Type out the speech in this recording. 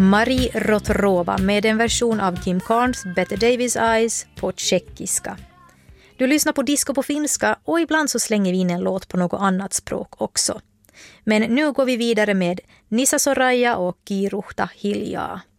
Marie Rotorova med en version av Kim Carnes Better Davis Eyes på tjeckiska. Du lyssnar på disco på finska och ibland så slänger vi in en låt på något annat språk också. Men nu går vi vidare med Nisa Soraya och Kiruhta Hiljaa.